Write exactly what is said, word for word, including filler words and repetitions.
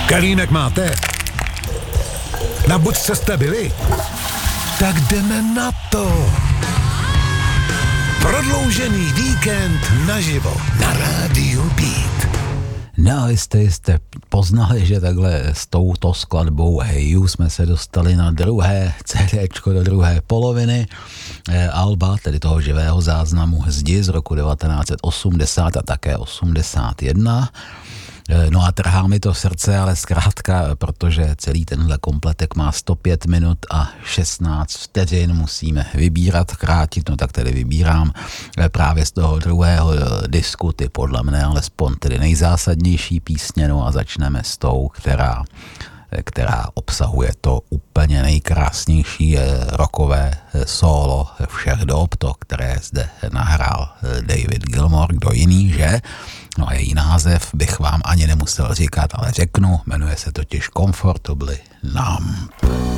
Kelímek máte? Na Bučce jste byli? Tak jdeme na to. Prodloužený víkend naživo na Rádiu Beat. No, jste, jste poznali, že takhle s touto skladbou Hey You jsme se dostali na druhé CDčko, do druhé poloviny eh, alba, tedy toho živého záznamu Zdi z roku devatenáct set osmdesát a také osmdesát jedna. No a trhá mi to srdce, ale zkrátka, protože celý tenhle kompletek má sto pět minut a šestnáct vteřin, musíme vybírat, krátit, no tak tedy vybírám právě z toho druhého disku ty podle mne alespoň tedy nejzásadnější písně, no a začneme s tou, která která obsahuje to úplně nejkrásnější rockové solo všech dob, to, které zde nahrál David Gilmour, kdo jiný, že? No a její název bych vám ani nemusel říkat, ale řeknu, jmenuje se totiž Comfortably Numb.